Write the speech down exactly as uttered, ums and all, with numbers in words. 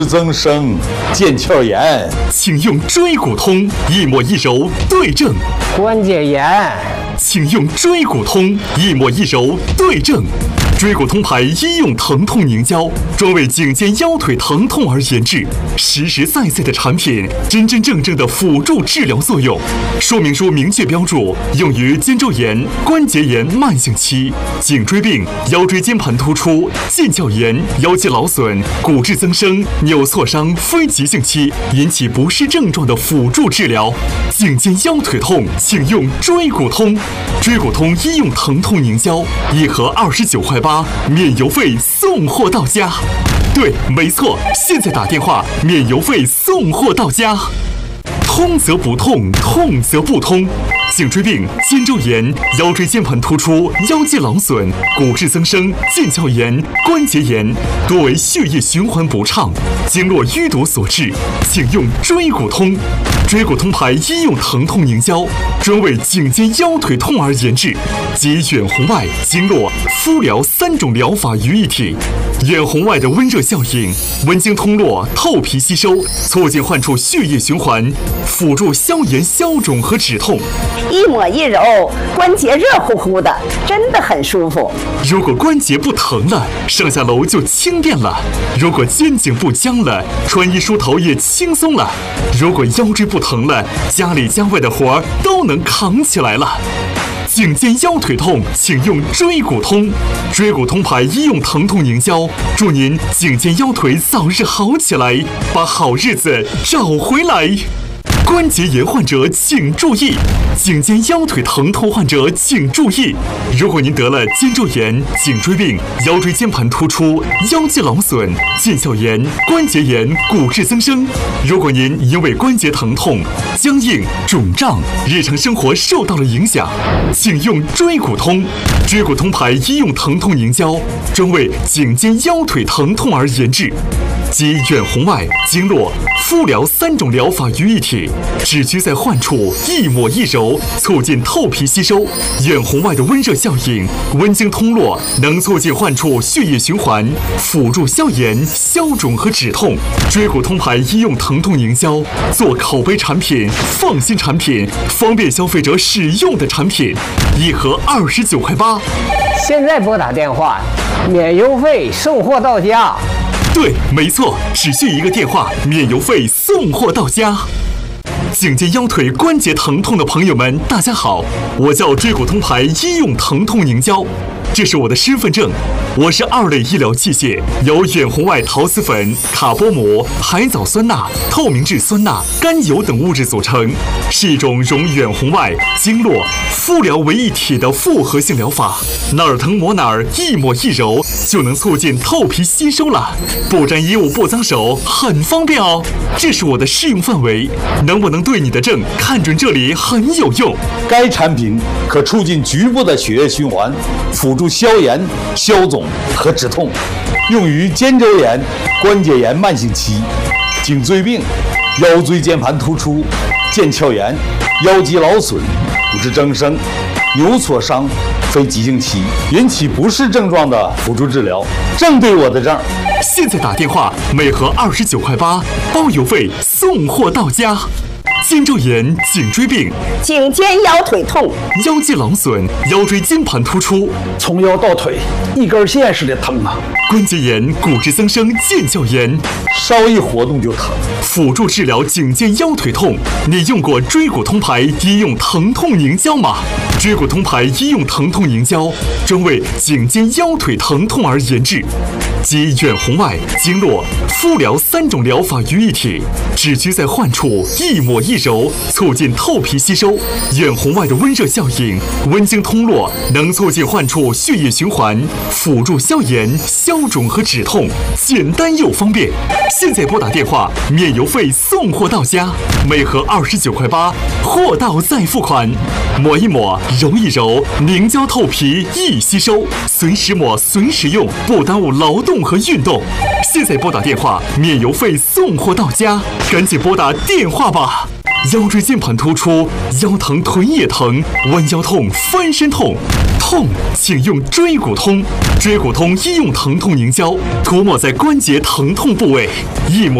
增生、腱鞘炎， 请用椎骨通，一抹一揉对症； 关节炎， 请用椎骨通，一抹一揉对症。椎骨通牌医用疼痛凝胶，专为颈肩腰腿疼痛而研制，实实在在的产品，真真正正的辅助治疗作用。说明书明确标注，用于肩周炎、关节炎慢性期、颈椎病、腰椎间盘突出、腱鞘炎、腰肌劳损、骨质增生、扭挫伤非急性期引起不适症状的辅助治疗。颈肩腰腿痛，请用椎骨通。椎骨通医用疼痛凝胶，一盒二十九块八，免邮费送货到家。对，没错，现在打电话免邮费送货到家。通则不痛，痛则不通。颈椎病、肩周炎、腰椎间盘突出、腰肌劳损、骨质增生、腱鞘炎、关节炎，多为血液循环不畅、经络淤堵所致，请用椎骨通。椎骨通牌医用疼痛凝胶，专为颈肩腰腿痛而研制，集远红外、经络、敷疗三种疗法于一体。远红外的温热效应，温经通络，透皮吸收，促进患处血液循环，辅助消炎消肿和止痛。 一抹一揉，关节热乎乎的，真的很舒服。 如果关节不疼了，上下楼就轻便了；如果肩颈不僵了，穿衣梳头也轻松了；如果腰椎不疼了，家里家外的活儿都能扛起来了。颈肩腰腿痛，请用椎骨通。椎骨通牌医用疼痛凝胶，祝您颈肩腰腿早日好起来，把好日子找回来。关节炎患者请注意，颈肩腰腿疼痛患者请注意。如果您得了肩周炎、颈椎病、腰椎间盘突出、腰肌劳损、腱鞘炎、关节炎、骨质增生，如果您因为关节疼痛、僵硬、肿胀，日常生活受到了影响，请用椎骨通。椎骨通牌医用疼痛凝胶，专为颈肩腰腿疼痛而研制，集远红外、经络、敷疗三种疗法于一体，只需在患处一抹一揉，促进透皮吸收。远红外的温热效应，温经通络，能促进患处血液循环，辅助消炎、消肿和止痛。椎骨通牌医用疼痛凝胶，做口碑产品、放心产品、方便消费者使用的产品，一盒二十九块八。 现在拨打电话，免邮费送货到家。 对，没错，只需一个电话，免邮费送货到家。颈肩腰腿关节疼痛的朋友们，大家好，我叫椎骨通牌医用疼痛凝胶，这是我的身份证。我是二类医疗器械，由远红外陶瓷粉、卡波膜、海藻酸钠、透明质酸钠、甘油等物质组成，是一种融远红外、经络、敷疗为一体的复合性疗法。哪儿疼抹哪儿，一抹一揉就能促进透皮吸收了，不沾衣物不脏手，很方便哦。这是我的适用范围，能不能对你的症看准这里很有用。 该产品可促进局部的血液循环，辅助消炎、消肿和止痛，用于肩周炎、关节炎慢性期、颈椎病、腰椎间盘突出、腱鞘炎、腰肌劳损、骨质增生、扭挫伤非急性期引起不适症状的辅助治疗，正对我的症。 现在打电话，每盒二十九块八，包邮费送货到家。肩周炎、颈椎病、 颈肩腰腿痛、 腰肌劳损、腰椎间盘突出， 从腰到腿一根线似的疼啊！ 关节炎、骨质增生、腱鞘炎， 稍一活动就疼。 辅助治疗颈肩腰腿痛，你用过椎骨通牌医用疼痛凝胶吗？椎骨通牌医用疼痛凝胶，专为颈肩腰腿疼痛而研制，集远红外、经络、敷疗三种疗法于一体，只需在患处一抹一揉，促进透皮吸收。远红外的温热效应，温经通络，能促进患处血液循环，辅助消炎、消肿和止痛，简单又方便。现在拨打电话，免邮费送货到家，每盒二十九块八，货到再付款。抹一抹，揉一揉，凝胶透皮易吸收，随时抹随时用，不耽误劳动和运动。现在拨打电话，免邮费送货到家，赶紧拨打电话吧。 腰椎间盘突出、腰疼、腿也疼、弯腰痛、翻身痛，痛请用椎骨通。椎骨通医用疼痛凝胶，涂抹在关节疼痛部位，一抹。